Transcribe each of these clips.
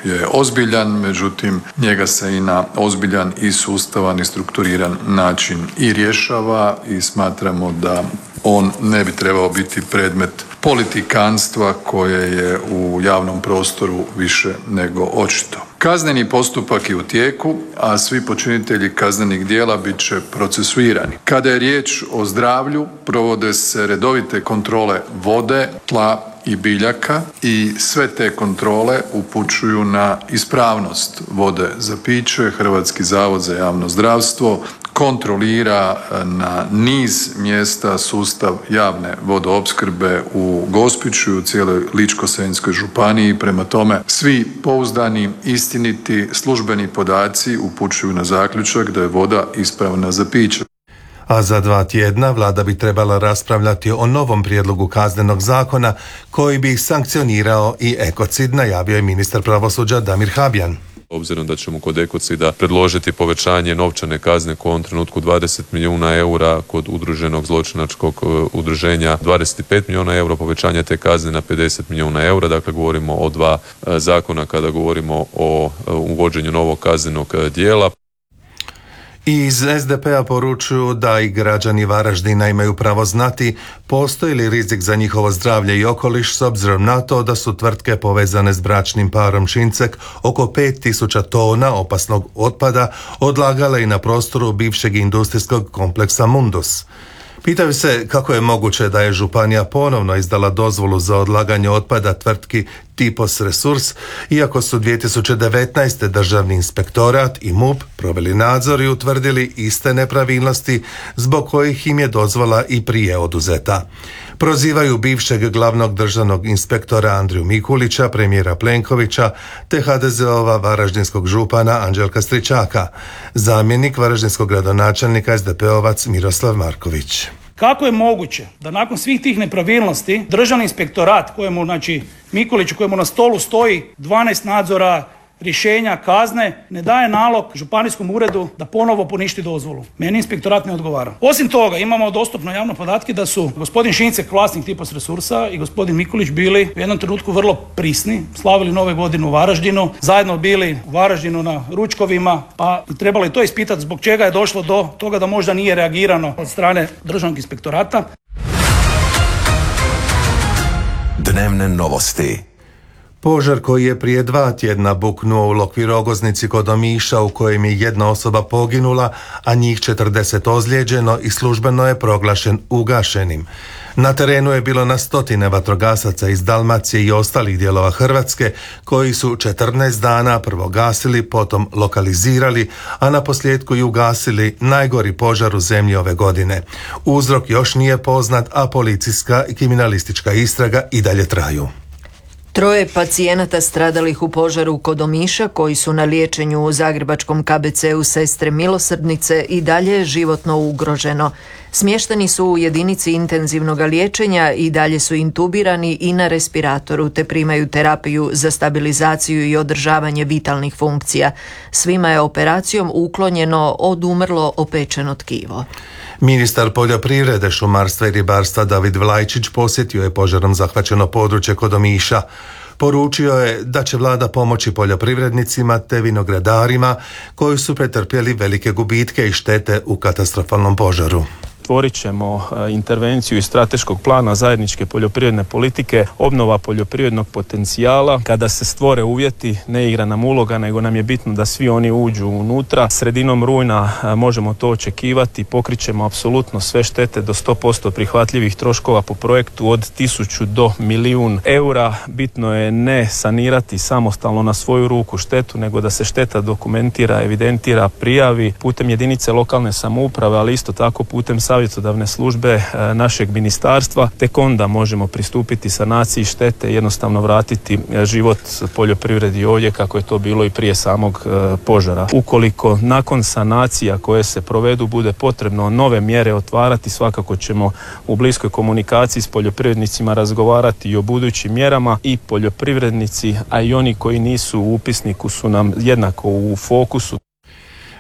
je ozbiljan, međutim njega se i na ozbiljan i sustavan i strukturiran način i rješava i smatramo da on ne bi trebao biti predmet politikanstva koje je u javnom prostoru više nego očito. Kazneni postupak je u tijeku, a svi počinitelji kaznenih djela bit će procesuirani. Kada je riječ o zdravlju, provode se redovite kontrole vode, tla i biljaka i sve te kontrole upućuju na ispravnost vode za piće. Hrvatski zavod za javno zdravstvo kontrolira na niz mjesta sustav javne vodoopskrbe u Gospiću i u cijeloj Ličko-senjskoj županiji. Prema tome, svi pouzdani, istiniti, službeni podaci upućuju na zaključak da je voda ispravna za piće. A za 2 tjedna vlada bi trebala raspravljati o novom prijedlogu kaznenog zakona koji bi sankcionirao i ekocid, najavio je ministar pravosuđa Damir Habijan. Obzirom da ćemo kod ekocida predložiti povećanje novčane kazne u ovom trenutku 20 milijuna eura, kod udruženog zločinačkog udruženja 25 milijuna eura, povećanje te kazne na 50 milijuna eura. Dakle, govorimo o 2 zakona kada govorimo o uvođenju novog kaznenog djela. Iz SDP-a poručuju da i građani Varaždina imaju pravo znati postoji li rizik za njihovo zdravlje i okoliš s obzirom na to da su tvrtke povezane s bračnim parom Šincek oko 5000 tona opasnog otpada odlagale i na prostoru bivšeg industrijskog kompleksa Mundus. Pitaju se kako je moguće da je županija ponovno izdala dozvolu za odlaganje otpada tvrtki Tipos Resurs, iako su 2019. Državni inspektorat i MUP proveli nadzor i utvrdili iste nepravilnosti zbog kojih im je dozvola i prije oduzeta. Prozivaju bivšeg glavnog državnog inspektora Andriju Mikulića, premijera Plenkovića, te HDZ-ova varaždinskog župana Anđelka Stričaka. Zamjenik varaždinskog gradonačelnika SDP-ovac Miroslav Marković. Kako je moguće da nakon svih tih nepravilnosti državni inspektorat kojemu, Mikuliću, kojemu na stolu stoji 12 nadzora, rješenja, kazne, ne daje nalog županijskom uredu da ponovo poništi dozvolu? Meni inspektorat ne odgovara. Osim toga, imamo dostupno javno podatke da su gospodin Šincek, vlasnik Tipos Resursa, i gospodin Mikulić bili u jednom trenutku vrlo prisni, slavili Nove godine u Varaždinu, zajedno bili u Varaždinu na ručkovima, pa trebalo je to ispitati zbog čega je došlo do toga da možda nije reagirano od strane državnog inspektorata. Dnevne novosti. Požar koji je prije 2 tjedna buknuo u Lokvi Rogoznici kod Omiša, u kojem je 1 osoba poginula, a njih 40 ozlijeđeno i službeno je proglašen ugašenim. Na terenu je bilo na stotine vatrogasaca iz Dalmacije i ostalih dijelova Hrvatske koji su 14 dana prvo gasili, potom lokalizirali, a na posljedku i ugasili najgori požar u zemlji ove godine. Uzrok još nije poznat, a policijska i kriminalistička istraga i dalje traju. 3 pacijenata stradalih u požaru kod Omiša koji su na liječenju u zagrebačkom KBC-u Sestre Milosrdnice i dalje je životno ugroženo. Smješteni su u jedinici intenzivnog liječenja i dalje su intubirani i na respiratoru te primaju terapiju za stabilizaciju i održavanje vitalnih funkcija. Svima je operacijom uklonjeno odumrlo opečeno tkivo. Ministar poljoprivrede, šumarstva i ribarstva David Vlajčić posjetio je požarom zahvaćeno područje kod Omiša. Poručio je da će vlada pomoći poljoprivrednicima te vinogradarima koji su pretrpjeli velike gubitke i štete u katastrofalnom požaru. Stvorit ćemo intervenciju iz strateškog plana zajedničke poljoprivredne politike, obnova poljoprivrednog potencijala. Kada se stvore uvjeti, ne igra nam uloga, nego nam je bitno da svi oni uđu unutra. Sredinom rujna možemo to očekivati, pokrićemo apsolutno sve štete do 100% prihvatljivih troškova po projektu od 1000 do 1.000.000 eura. Bitno je ne sanirati samostalno na svoju ruku štetu, nego da se šteta dokumentira, evidentira, prijavi putem jedinice lokalne samouprave, ali isto tako putem savjetodavne službe našeg ministarstva, tek onda možemo pristupiti sanaciji štete i jednostavno vratiti život poljoprivredi ovdje kako je to bilo i prije samog požara. Ukoliko nakon sanacija koje se provedu bude potrebno nove mjere otvarati, svakako ćemo u bliskoj komunikaciji s poljoprivrednicima razgovarati i o budućim mjerama. I poljoprivrednici, a i oni koji nisu u upisniku su nam jednako u fokusu.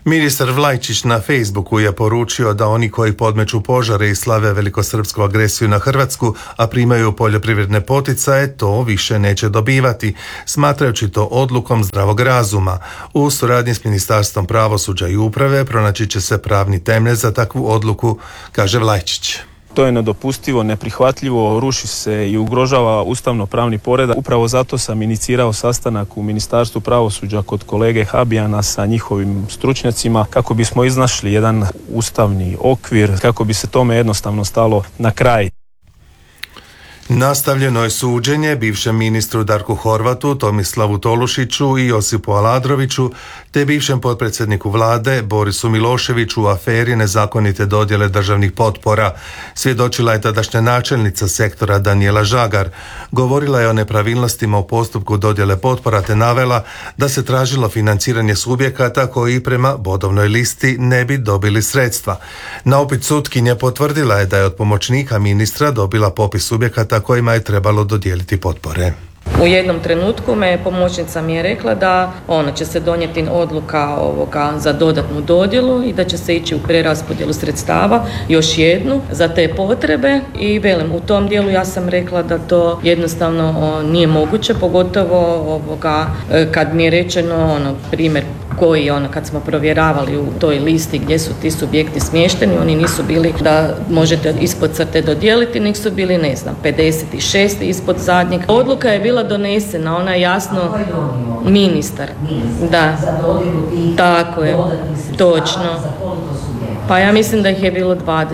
Ministar Vlajčić na Facebooku je poručio da oni koji podmeću požare i slave velikosrpsku agresiju na Hrvatsku, a primaju poljoprivredne poticaje, to više neće dobivati, smatrajući to odlukom zdravog razuma. U suradnji s Ministarstvom pravosuđa i uprave pronaći će se pravni temelj za takvu odluku, kaže Vlajčić. To je nedopustivo, neprihvatljivo, ruši se i ugrožava ustavno-pravni poredak. Upravo zato sam inicirao sastanak u Ministarstvu pravosuđa kod kolege Habijana sa njihovim stručnjacima kako bismo iznašli jedan ustavni okvir, kako bi se tome jednostavno stalo na kraj. Nastavljeno je suđenje bivšem ministru Darku Horvatu, Tomislavu Tolušiću i Josipu Aladroviću, te bivšem potpredsjedniku vlade Borisu Miloševiću u aferi nezakonite dodjele državnih potpora. Svjedočila je tadašnja načelnica sektora Danijela Žagar. Govorila je o nepravilnostima u postupku dodjele potpora te navela da se tražilo financiranje subjekata koji prema bodovnoj listi ne bi dobili sredstva. Na upit sutkinje potvrdila je da je od pomoćnika ministra dobila popis subjekata kojima je trebalo dodijeliti potpore. U jednom trenutku pomoćnica mi je rekla da će se donijeti odluka za dodatnu dodjelu i da će se ići u preraspodjelu sredstava, još jednu za te potrebe, i velim, u tom dijelu ja sam rekla da to jednostavno nije moguće, pogotovo kad mi je rečeno primjer koji kad smo provjeravali u toj listi gdje su ti subjekti smješteni, oni nisu bili da možete ispod crte dodijeliti, nek su bili 56 ispod zadnjeg. Odluka je bila donesena, ona je jasno ministar. Da, tako je, točno. Pa ja mislim da ih je bilo 20.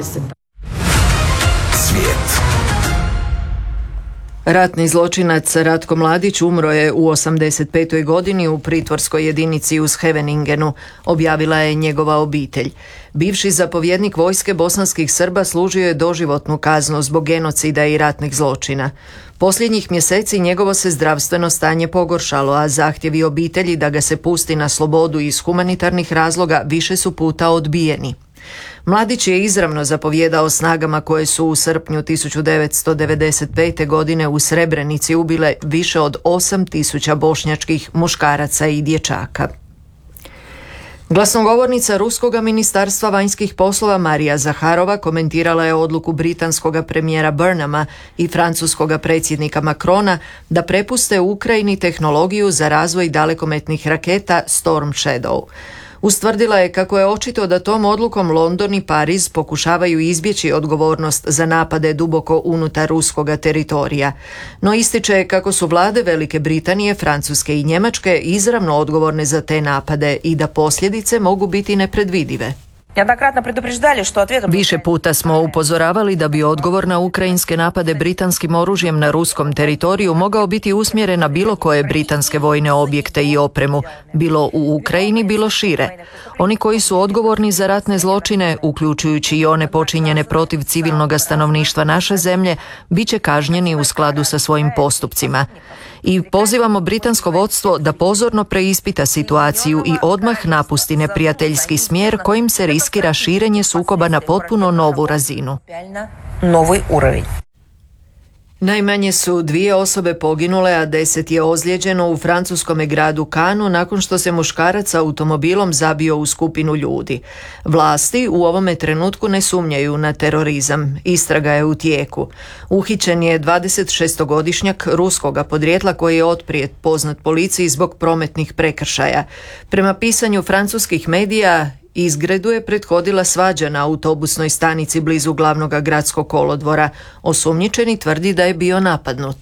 Svijet. Ratni zločinac Ratko Mladić umro je u 85. godini u pritvorskoj jedinici u Scheveningenu, objavila je njegova obitelj. Bivši zapovjednik vojske bosanskih Srba služio je doživotnu kaznu zbog genocida i ratnih zločina. Posljednjih mjeseci njegovo se zdravstveno stanje pogoršalo, a zahtjevi obitelji da ga se pusti na slobodu iz humanitarnih razloga više su puta odbijeni. Mladić je izravno zapovjedao snagama koje su u srpnju 1995. godine u Srebrenici ubile više od 8.000 bošnjačkih muškaraca i dječaka. Glasnogovornica Ruskoga ministarstva vanjskih poslova Marija Zaharova komentirala je odluku britanskoga premijera Burnhama i francuskoga predsjednika Macrona da prepuste Ukrajini tehnologiju za razvoj dalekometnih raketa Storm Shadow. Ustvrdila je kako je očito da tom odlukom London i Pariz pokušavaju izbjeći odgovornost za napade duboko unutar ruskoga teritorija. No ističe kako su vlade Velike Britanije, Francuske i Njemačke izravno odgovorne za te napade i da posljedice mogu biti nepredvidive. Više puta smo upozoravali da bi odgovor na ukrajinske napade britanskim oružjem na ruskom teritoriju mogao biti usmjeren na bilo koje britanske vojne objekte i opremu, bilo u Ukrajini, bilo šire. Oni koji su odgovorni za ratne zločine, uključujući i one počinjene protiv civilnog stanovništva naše zemlje, bit će kažnjeni u skladu sa svojim postupcima. I pozivamo britansko vodstvo da pozorno preispita situaciju i odmah napusti neprijateljski smjer kojim se riskira širenje sukoba na potpuno novu razinu. Najmanje su 2 osobe poginule, a 10 je ozlijeđeno u francuskom gradu Cannesu nakon što se muškarac automobilom zabio u skupinu ljudi. Vlasti u ovome trenutku ne sumnjaju na terorizam. Istraga je u tijeku. Uhićen je 26-godišnjak ruskoga podrijetla koji je otprije poznat policiji zbog prometnih prekršaja. Prema pisanju francuskih medija, izgredu je prethodila svađa na autobusnoj stanici blizu glavnog gradskog kolodvora. Osumnjičeni tvrdi da je bio napadnut.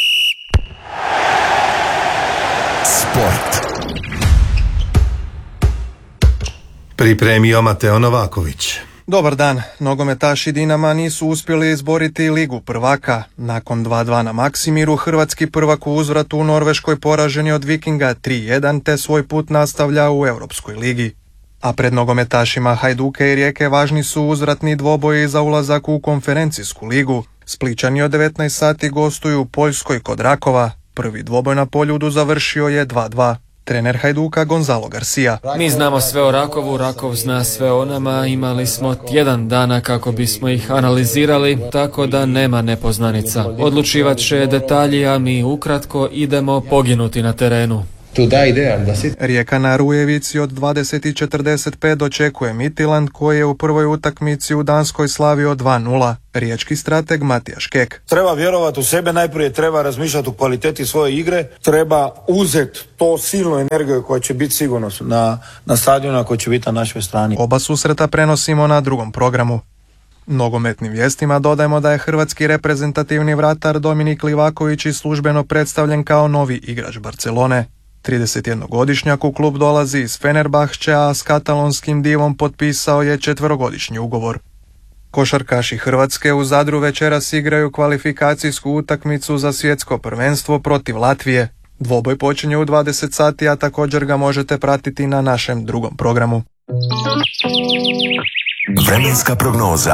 Sport. Pripremio Mateo Novaković. Dobar dan. Nogometaši Dinama nisu uspjeli izboriti Ligu prvaka. Nakon 2-2 na Maksimiru, hrvatski prvak u uzvratu u Norveškoj poražen je od Vikinga 3-1 te svoj put nastavlja u Europskoj ligi. A pred nogometašima Hajduka i Rijeke važni su uzvratni dvoboji za ulazak u konferencijsku ligu. Splićani od 19 sati gostuju u Poljskoj kod Rakova. Prvi dvoboj na Poljudu završio je 2-2. Trener Hajduka Gonzalo Garcia. Mi znamo sve o Rakovu, Rakov zna sve o nama, imali smo tjedan dana kako bismo ih analizirali, tako da nema nepoznanica. Odlučivat će detalji, a mi ukratko idemo poginuti na terenu. Rijeka na Rujevici od 20:45 dočekuje Midtjylland koji je u prvoj utakmici u Danskoj slavio 2:0. Riječki strateg Matija Škek. Treba vjerovati u sebe, najprije treba razmišljati o kvaliteti svoje igre, treba uzeti to silnu energiju koja će biti sigurno na stadionu, koja će biti na našoj strani. Oba susreta prenosimo na drugom programu. Nogometnim vijestima dodajemo da je hrvatski reprezentativni vratar Dominik Livaković službeno predstavljen kao novi igrač Barcelone. 31-godišnjak u klub dolazi iz Fenerbahčea, a s katalonskim divom potpisao je 4-godišnji ugovor. Košarkaši Hrvatske u Zadru večeras igraju kvalifikacijsku utakmicu za svjetsko prvenstvo protiv Latvije. Dvoboj počinje u 20 sati, a također ga možete pratiti na našem drugom programu. Vremenska prognoza.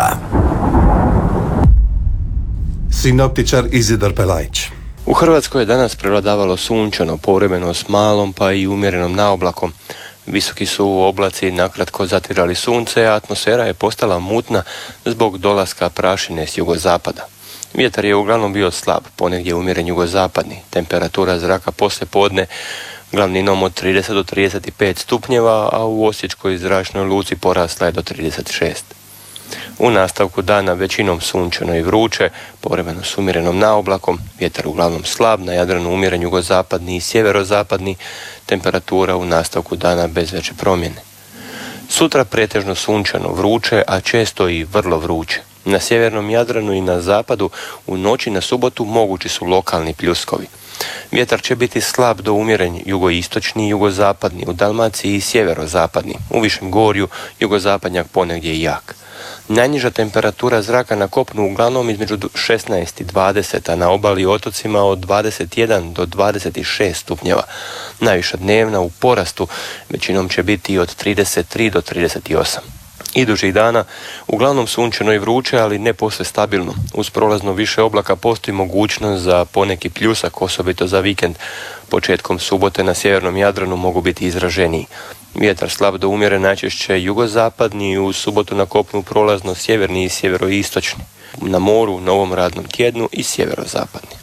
Sinoptičar Izidor Pelajić. U Hrvatskoj je danas prevladavalo sunčano, povremeno s malom pa i umjerenom naoblakom. Visoki su oblaci nakratko zatirali sunce, a atmosfera je postala mutna zbog dolaska prašine s jugozapada. Vjetar je uglavnom bio slab, ponegdje umjeren jugozapadni. Temperatura zraka poslije podne glavninom od 30 do 35 stupnjeva, a u Osječkoj zračnoj luci porasla je do 36. U nastavku dana većinom sunčano i vruće, povremeno s umjerenom naoblakom, vjetar uglavnom slab, na Jadranu umjeren jugozapadni i sjeverozapadni, temperatura u nastavku dana bez veće promjene. Sutra pretežno sunčano, vruće, a često i vrlo vruće. Na sjevernom Jadranu i na zapadu u noći na subotu mogući su lokalni pljuskovi. Vjetar će biti slab do umjeren jugoistočni i jugozapadni, u Dalmaciji i sjeverozapadni, u Višem Gorju jugozapadnjak ponegdje i jak. Najniža temperatura zraka na kopnu uglavnom između 16 i 20, a na obali i otocima od 21 do 26 stupnjeva. Najviša dnevna u porastu većinom će biti od 33 do 38. Idućih dana uglavnom sunčano i vruće, ali ne posve stabilno. Uz prolazno više oblaka postoji mogućnost za poneki pljusak, osobito za vikend. Početkom subote na sjevernom Jadranu mogu biti izraženiji. Vjetar slab do umjeren najčešće jugozapadni, u subotu na kopnu prolazno sjeverni i sjeveroistočni. Na moru u novom radnom tjednu i sjeverozapadni.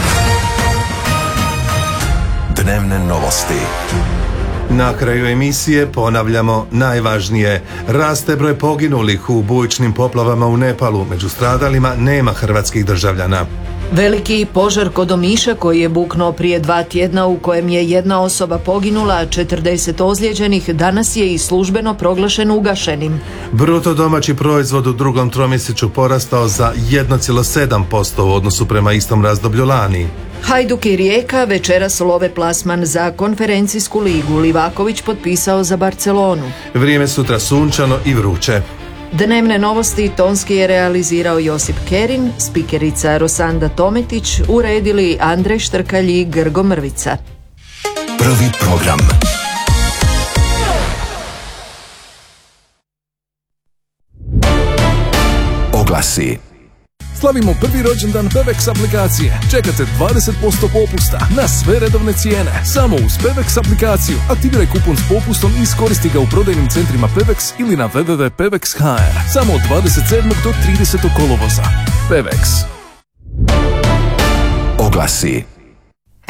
Dnevne novosti. Na kraju emisije ponavljamo najvažnije. Raste broj poginulih u bujičnim poplavama u Nepalu. Među stradalima nema hrvatskih državljana. Veliki požar kod Omiša koji je buknuo prije 2 tjedna, u kojem je 1 osoba poginula, a 40 ozlijeđenih, danas je i službeno proglašen ugašenim. Bruto domaći proizvod u drugom tromjesečju porastao za 1,7% u odnosu prema istom razdoblju lani. Hajduk i Rijeka večeras love plasman za konferencijsku ligu. Livaković potpisao za Barcelonu. Vrijeme sutra sunčano i vruće. Dnevne novosti tonski je realizirao Josip Kerin, spikerica Rosanda Tometić, uredili Andrej Štrkalj i Grgo Mrvica. Prvi program. Oglasi. Slavimo prvi rođendan Pevex aplikacije. Čekate 20% popusta na sve redovne cijene. Samo uz Pevex aplikaciju. Aktiviraj kupon s popustom i iskoristi ga u prodajnim centrima Pevex ili na www.pevex.hr. Samo od 27. do 30. kolovoza. Pevex. Oglasi.